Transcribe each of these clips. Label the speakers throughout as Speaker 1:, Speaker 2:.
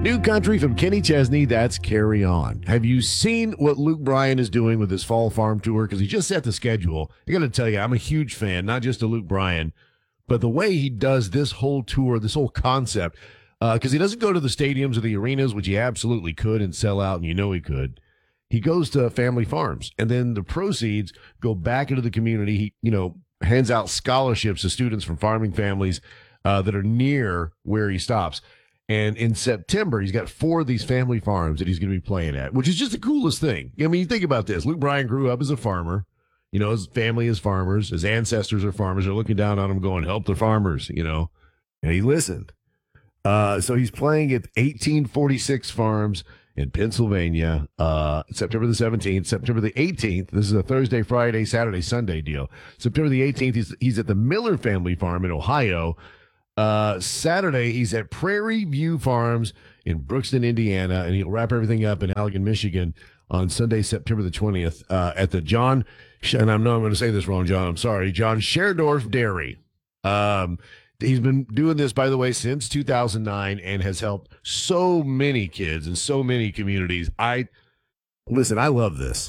Speaker 1: New country from Kenny Chesney, that's Carry On. Have you seen what Luke Bryan is doing with his fall farm tour? Because he just set the schedule. I got to tell you, I'm a huge fan, not just of Luke Bryan, but the way he does this whole tour, this whole concept, because he doesn't go to the stadiums or the arenas, which he absolutely could and sell out, and you know he could. He goes to family farms, and then the proceeds go back into the community. He, hands out scholarships to students from farming families that are near where he stops. And in September, he's got 4 of these family farms that he's going to be playing at, which is just the coolest thing. I mean, you think about this. Luke Bryan grew up as a farmer. His family is farmers. His ancestors are farmers. They're looking down on him going, help the farmers, and he listened. So he's playing at 1846 Farms in Pennsylvania, September the 17th, September the 18th. This is a Thursday, Friday, Saturday, Sunday deal. September the 18th, he's at the Miller Family Farm in Ohio. Saturday, he's at Prairie View Farms in Brookston, Indiana, and he'll wrap everything up in Allegan, Michigan on Sunday, September the 20th, at the John, and I know I'm going to say this wrong, John, I'm sorry, John Scherdorf Dairy. He's been doing this, by the way, since 2009 and has helped so many kids and so many communities. I love this.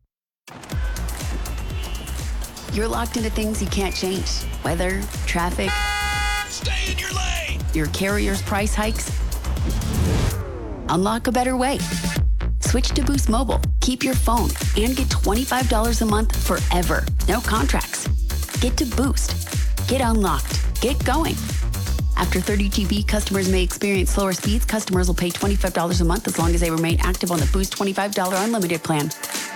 Speaker 2: You're locked into things you can't change. Weather, traffic.
Speaker 3: Stay in your lane.
Speaker 2: Your carrier's price hikes. Unlock a better way. Switch to Boost Mobile. Keep your phone and get $25 a month forever. No contracts. Get to Boost. Get unlocked. Get going. After 30 GB, customers may experience slower speeds. Customers will pay $25 a month as long as they remain active on the Boost $25 unlimited plan.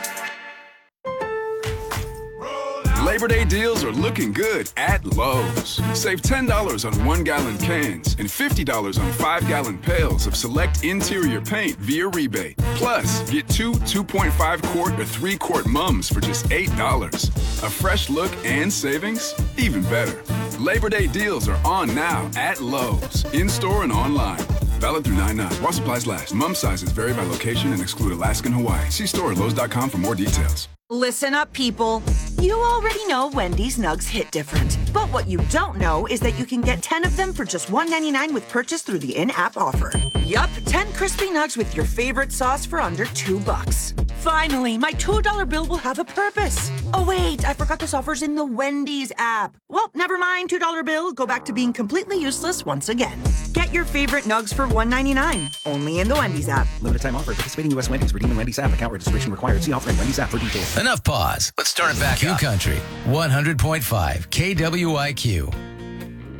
Speaker 4: Labor Day deals are looking good at Lowe's. Save $10 on 1-gallon cans and $50 on 5-gallon pails of select interior paint via rebate. Plus, get 2 2.5-quart or 3-quart mums for just $8. A fresh look and savings? Even better. Labor Day deals are on now at Lowe's, in-store and online. Valid through 9/9. While supplies last. Mum sizes vary by location and exclude Alaska and Hawaii. See store at Lowe's.com for more details.
Speaker 5: Listen up, people. You already know Wendy's Nugs hit different. But what you don't know is that you can get 10 of them for just $1.99 with purchase through the in-app offer. Yup, 10 crispy nugs with your favorite sauce for under $2. Finally, my $2 bill will have a purpose. Oh wait, I forgot this offer's in the Wendy's app. Well, never mind, $2 bill. Go back to being completely useless once again. Get your favorite nugs for $1.99. Only in the Wendy's app.
Speaker 6: Limited time offer. Participating U.S. Wendy's. Redeem in Wendy's app. Account registration required. See offer in Wendy's app for details.
Speaker 3: Enough pause. Let's start it back up. Q Country 100.5 KWIQ.